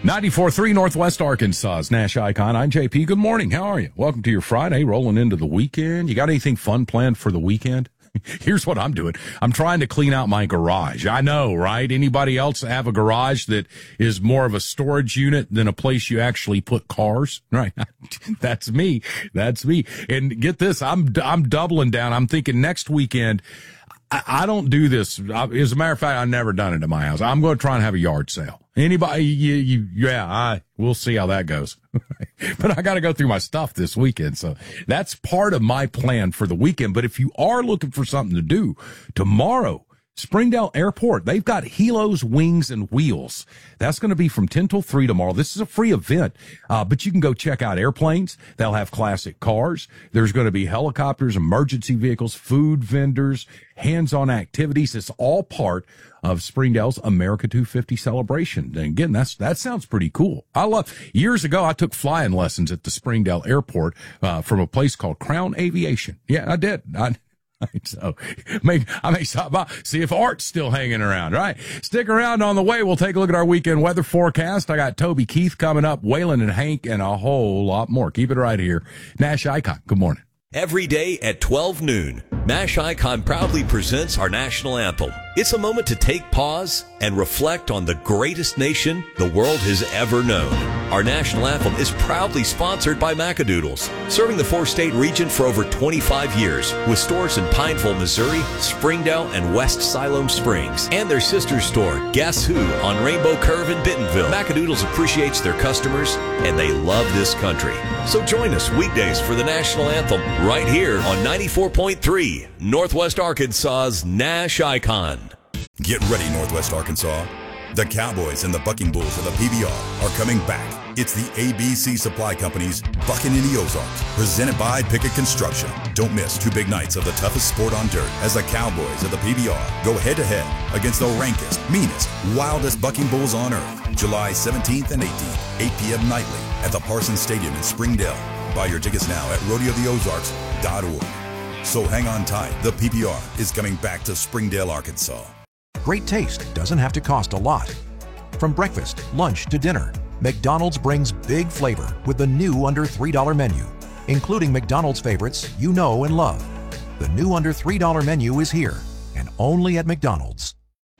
94.3 Northwest Arkansas's Nash Icon. I'm JP. Good morning. How are you? Welcome to your Friday, rolling into the weekend. You got anything fun planned for the weekend? Here's what I'm doing. I'm trying to clean out my garage. I know, right? Anybody else have a garage that is more of a storage unit than a place you actually put cars? Right. That's me. That's me. And get this, I'm doubling down. I'm thinking next weekend, I don't do this. As a matter of fact, I've never done it in my house. I'm going to try and have a yard sale. Anybody? We'll see how that goes. But I got to go through my stuff this weekend. So that's part of my plan for the weekend. But if you are looking for something to do tomorrow, Springdale Airport, they've got Helos Wings and Wheels. That's going to be from 10 till 3 tomorrow. This is a free event, but you can go check out airplanes. They'll have classic cars. There's going to be helicopters, emergency vehicles, food vendors, hands-on activities. It's all part of Springdale's America 250 celebration. And again, that sounds pretty cool. Years ago, I took flying lessons at the Springdale Airport from a place called Crown Aviation. Yeah, I did. So I may stop by, see if Art's still hanging around. All right. Stick around. On the way, we'll take a look at our weekend weather forecast. I got Toby Keith coming up, Waylon and Hank, and a whole lot more. Keep it right here. Nash Icon. Good morning. Every day at 12 noon, Nash Icon proudly presents our national anthem. It's a moment to take pause and reflect on the greatest nation the world has ever known. Our national anthem is proudly sponsored by Macadoodles, serving the 4-state region for over 25 years, with stores in Pineville, Missouri, Springdale, and West Siloam Springs, and their sister store, Guess Who, on Rainbow Curve in Bentonville. Macadoodles appreciates their customers, and they love this country. So join us weekdays for the national anthem right here on 94.3 Northwest Arkansas's Nash Icon. Get ready, Northwest Arkansas. The Cowboys and the Bucking Bulls of the PBR are coming back. It's the ABC Supply Company's Bucking in the Ozarks, presented by Pickett Construction. Don't miss 2 big nights of the toughest sport on dirt as the Cowboys of the PBR go head-to-head against the rankest, meanest, wildest Bucking Bulls on earth. July 17th and 18th, 8 p.m. nightly at the Parsons Stadium in Springdale. Buy your tickets now at rodeotheozarks.org. So hang on tight. The PBR is coming back to Springdale, Arkansas. Great taste doesn't have to cost a lot. From breakfast, lunch to dinner, McDonald's brings big flavor with the new under $3 menu, including McDonald's favorites you know and love. The new under $3 menu is here and only at McDonald's.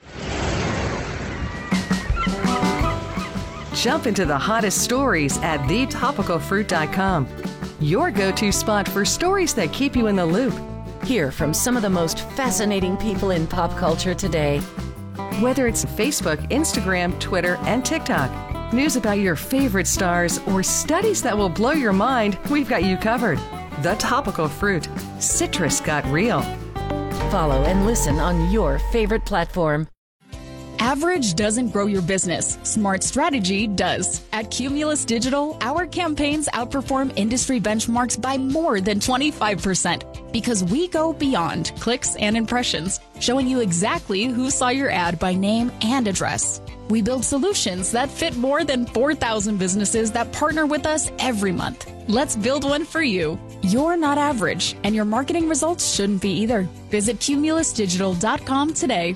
Jump into the hottest stories at thetopicalfruit.com. Your go-to spot for stories that keep you in the loop. Hear from some of the most fascinating people in pop culture today. Whether it's Facebook, Instagram, Twitter, and TikTok, news about your favorite stars, or studies that will blow your mind, we've got you covered. The Topical Fruit. Citrus got real. Follow and listen on your favorite platform. Average doesn't grow your business. Smart strategy does. At Cumulus Digital, our campaigns outperform industry benchmarks by more than 25% because we go beyond clicks and impressions, showing you exactly who saw your ad by name and address. We build solutions that fit more than 4,000 businesses that partner with us every month. Let's build one for you. You're not average, and your marketing results shouldn't be either. Visit cumulusdigital.com today.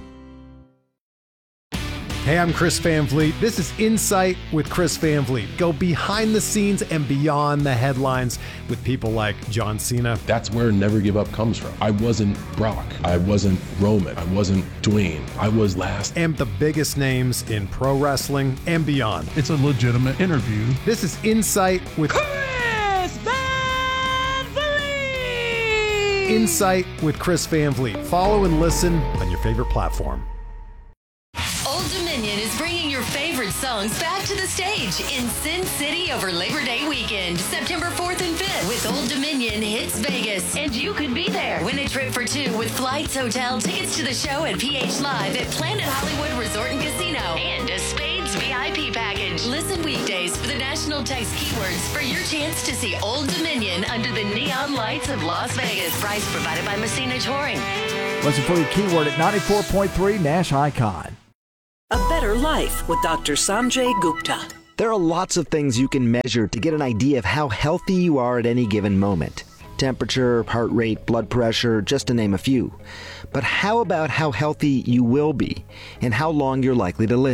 Hey, I'm Chris Van Vliet. This is Insight with Chris Van Vliet. Go behind the scenes and beyond the headlines with people like John Cena. That's where Never Give Up comes from. I wasn't Brock. I wasn't Roman. I wasn't Dwayne. I was last. And the biggest names in pro wrestling and beyond. It's a legitimate interview. This is Insight with Chris Van Vliet. Insight with Chris Van Vliet. Follow and listen on your favorite platform. Old Dominion is bringing your favorite songs back to the stage in Sin City over Labor Day weekend, September 4th and 5th with Old Dominion Hits Vegas. And you could be there. Win a trip for 2 with flights, hotel, tickets to the show at PH Live at Planet Hollywood Resort and Casino and a Spades VIP package. Listen weekdays for the national text keywords for your chance to see Old Dominion under the neon lights of Las Vegas. Price provided by Messina Touring. Listen for your keyword at 94.3 Nash Icon. A Better Life with Dr. Sanjay Gupta. There are lots of things you can measure to get an idea of how healthy you are at any given moment. Temperature, heart rate, blood pressure, just to name a few. But how about how healthy you will be and how long you're likely to live?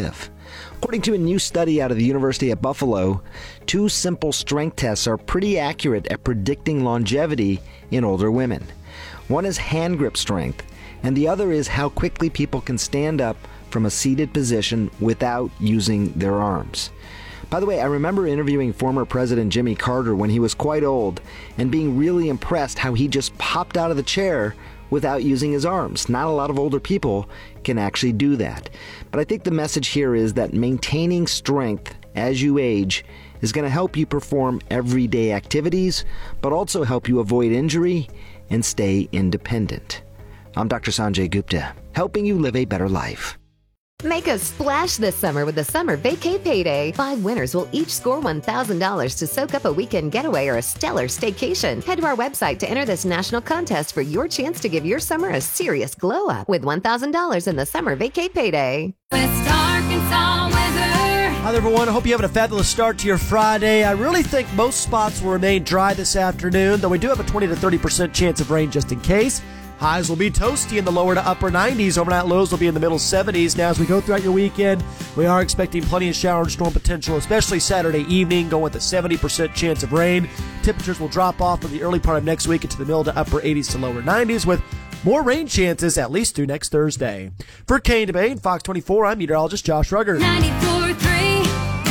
According to a new study out of the University of Buffalo, 2 simple strength tests are pretty accurate at predicting longevity in older women. One is hand grip strength, and the other is how quickly people can stand up from a seated position without using their arms. By the way, I remember interviewing former President Jimmy Carter when he was quite old and being really impressed how he just popped out of the chair without using his arms. Not a lot of older people can actually do that. But I think the message here is that maintaining strength as you age is going to help you perform everyday activities, but also help you avoid injury and stay independent. I'm Dr. Sanjay Gupta, helping you live a better life. Make a splash this summer with the Summer Vacay Payday. 5 winners will each score $1,000 to soak up a weekend getaway or a stellar staycation. Head to our website to enter this national contest for your chance to give your summer a serious glow up with $1,000 in the Summer Vacay Payday. West Arkansas weather. Hi there, everyone. I hope you're having a fabulous start to your Friday. I really think most spots will remain dry this afternoon, though we do have a 20 to 30% chance of rain just in case. Highs will be toasty in the lower to upper 90s. Overnight lows will be in the middle 70s. Now, as we go throughout your weekend, we are expecting plenty of shower and storm potential, especially Saturday evening, going with a 70% chance of rain. Temperatures will drop off in the early part of next week into the middle to upper 80s to lower 90s, with more rain chances at least through next Thursday. For Kane Debate and Fox 24, I'm meteorologist Josh Rugger. 94.3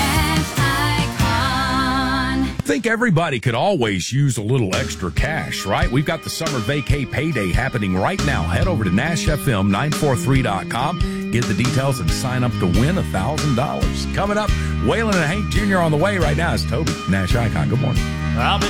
I think everybody could always use a little extra cash, right? We've got the Summer Vacay Payday happening right now. Head over to NashFM943.com, get the details, and sign up to win $1,000. Coming up, Waylon and Hank Jr. on the way right now. It's Toby, Nash Icon. Good morning. I've been